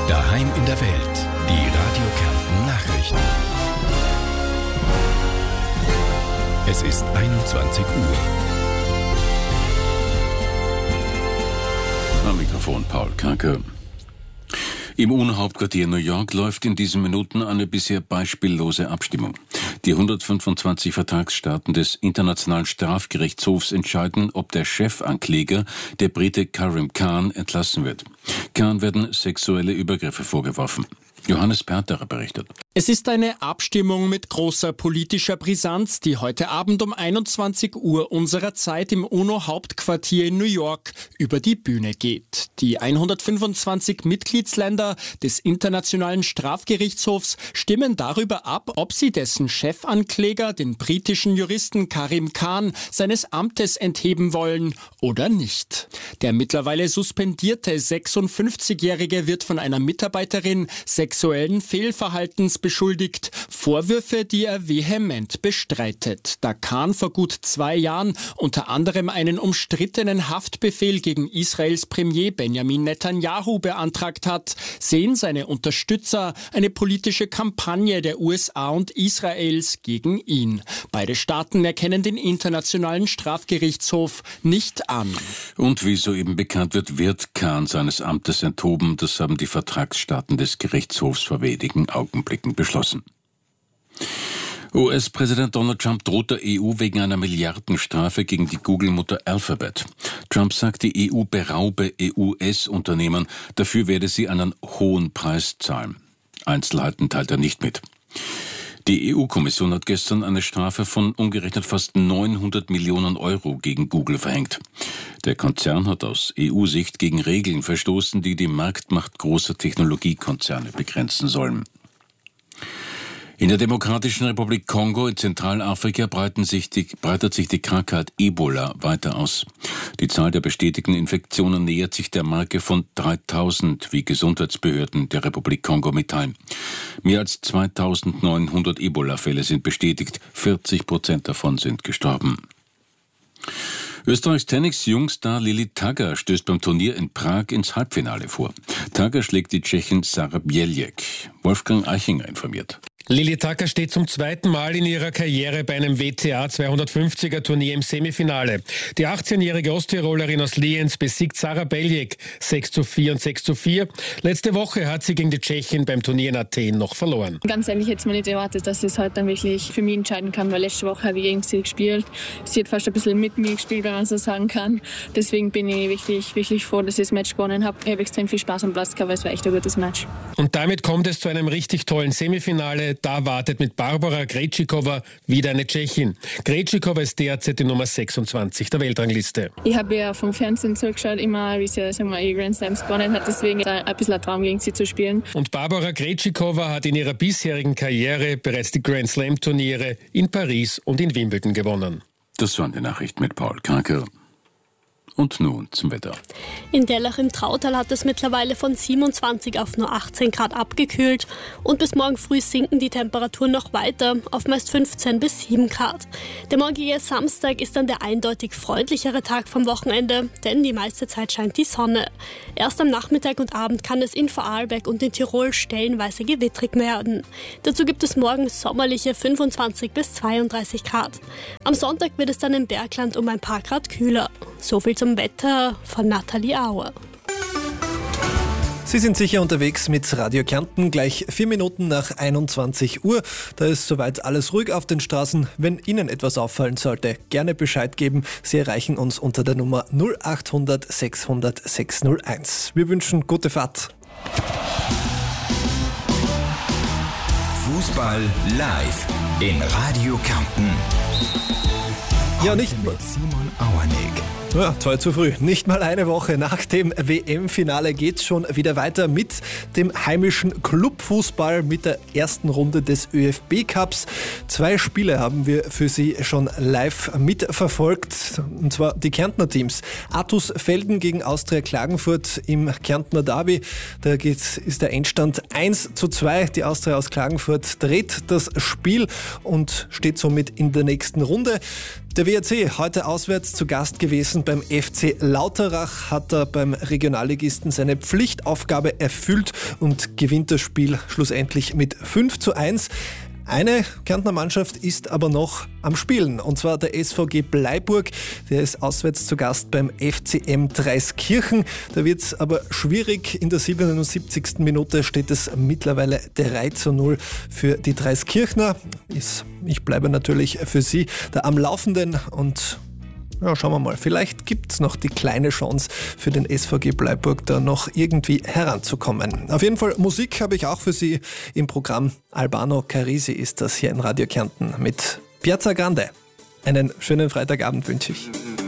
Daheim in der Welt. Die Radio Kärnten Nachrichten. Es ist 21 Uhr. Am Mikrofon Paul Kranke. Im UNO-Hauptquartier New York läuft in diesen Minuten eine bisher beispiellose Abstimmung. Die 125 Vertragsstaaten des Internationalen Strafgerichtshofs entscheiden, ob der Chefankläger, der Brite Karim Khan, entlassen wird. Khan werden sexuelle Übergriffe vorgeworfen. Johannes Perterer berichtet. Es ist eine Abstimmung mit großer politischer Brisanz, die heute Abend um 21 Uhr unserer Zeit im UNO-Hauptquartier in New York über die Bühne geht. Die 125 Mitgliedsländer des Internationalen Strafgerichtshofs stimmen darüber ab, ob sie dessen Chefankläger, den britischen Juristen Karim Khan, seines Amtes entheben wollen oder nicht. Der mittlerweile suspendierte 56-Jährige wird von einer Mitarbeiterin sexuellen Fehlverhaltens beschuldigt, Vorwürfe, die er vehement bestreitet. Da Khan vor gut 2 Jahren unter anderem einen umstrittenen Haftbefehl gegen Israels Premier Benjamin Netanyahu beantragt hat, sehen seine Unterstützer eine politische Kampagne der USA und Israels gegen ihn. Beide Staaten erkennen den Internationalen Strafgerichtshof nicht an. Und wie soeben bekannt wird Khan seines Amtes enthoben. Das haben die Vertragsstaaten des Gerichtshofs vor wenigen Augenblicken beschlossen. US-Präsident Donald Trump droht der EU wegen einer Milliardenstrafe gegen die Google-Mutter Alphabet. Trump sagt, die EU beraube US-Unternehmen, dafür werde sie einen hohen Preis zahlen. Einzelheiten teilt er nicht mit. Die EU-Kommission hat gestern eine Strafe von umgerechnet fast 900 Millionen Euro gegen Google verhängt. Der Konzern hat aus EU-Sicht gegen Regeln verstoßen, die die Marktmacht großer Technologiekonzerne begrenzen sollen. In der Demokratischen Republik Kongo in Zentralafrika breitet sich die Krankheit Ebola weiter aus. Die Zahl der bestätigten Infektionen nähert sich der Marke von 3000, wie Gesundheitsbehörden der Republik Kongo mitteilen. Mehr als 2900 Ebola-Fälle sind bestätigt, 40% davon sind gestorben. Österreichs Tennis-Jungstar Lili Tagger stößt beim Turnier in Prag ins Halbfinale vor. Tagger schlägt die Tschechin Sara Bieljek. Wolfgang Eichinger informiert. Lili Tagger steht zum 2. Mal in ihrer Karriere bei einem WTA 250er Turnier im Semifinale. Die 18-jährige Osttirolerin aus Lienz besiegt Sara Bieljek 6:4 und 6:4. Letzte Woche hat sie gegen die Tschechin beim Turnier in Athen noch verloren. Ganz ehrlich, hätte ich mir nicht erwartet, dass sie es heute dann wirklich für mich entscheiden kann, weil letzte Woche habe ich gegen sie gespielt. Sie hat fast ein bisschen mit mir gespielt, wenn man so sagen kann. Deswegen bin ich wirklich froh, dass ich das Match gewonnen habe. Ich habe extrem viel Spaß am Platz gehabt, weil es war echt ein gutes Match. Und damit kommt es zu einem richtig tollen Semifinale. Da wartet mit Barbara Krejcikova wieder eine Tschechin. Krejcikova ist derzeit die Nummer 26 der Weltrangliste. Ich habe ja vom Fernsehen zugeschaut, immer wie sie ihre Grand Slams gewonnen hat. Deswegen ein bisschen ein Traum, gegen sie zu spielen. Und Barbara Krejcikova hat in ihrer bisherigen Karriere bereits die Grand Slam Turniere in Paris und in Wimbledon gewonnen. Das waren die Nachrichten mit Paul Kranke. Und nun zum Wetter. In Dellach im Trautal hat es mittlerweile von 27 auf nur 18 Grad abgekühlt und bis morgen früh sinken die Temperaturen noch weiter auf meist 15 bis 7 Grad. Der morgige Samstag ist dann der eindeutig freundlichere Tag vom Wochenende, denn die meiste Zeit scheint die Sonne. Erst am Nachmittag und Abend kann es in Vorarlberg und in Tirol stellenweise gewittrig werden. Dazu gibt es morgen sommerliche 25 bis 32 Grad. Am Sonntag wird es dann im Bergland um ein paar Grad kühler. So viel zum Wetter von Nathalie Auer. Sie sind sicher unterwegs mit Radio Kärnten, gleich 4 Minuten nach 21 Uhr. Da ist soweit alles ruhig auf den Straßen. Wenn Ihnen etwas auffallen sollte, gerne Bescheid geben. Sie erreichen uns unter der Nummer 0800 600 601. Wir wünschen gute Fahrt. Fußball live in Radio Kärnten. Ja, nicht mit Simon Auernig. Ja, 2 zu früh. Nicht mal eine Woche nach dem WM-Finale geht's schon wieder weiter mit dem heimischen Clubfußball, mit der ersten Runde des ÖFB-Cups. 2 Spiele haben wir für Sie schon live mitverfolgt, und zwar die Kärntner Teams. Artus Velden gegen Austria Klagenfurt im Kärntner Derby. Da ist der Endstand 1:2. Die Austria aus Klagenfurt dreht das Spiel und steht somit in der nächsten Runde. Der WRC heute auswärts zu Gast gewesen beim FC Lauterach, hat er beim Regionalligisten seine Pflichtaufgabe erfüllt und gewinnt das Spiel schlussendlich mit 5:1. Eine Kärntner Mannschaft ist aber noch am Spielen, und zwar der SVG Bleiburg. Der ist auswärts zu Gast beim FCM Dreiskirchen. Da wird es aber schwierig. In der 77. Minute steht es mittlerweile 3:0 für die Dreiskirchner. Ich bleibe natürlich für sie da am Laufenden und ja, schauen wir mal, vielleicht gibt es noch die kleine Chance für den SVG Bleiburg, da noch irgendwie heranzukommen. Auf jeden Fall Musik habe ich auch für Sie im Programm. Albano Carisi ist das hier in Radio Kärnten mit Piazza Grande. Einen schönen Freitagabend wünsche ich.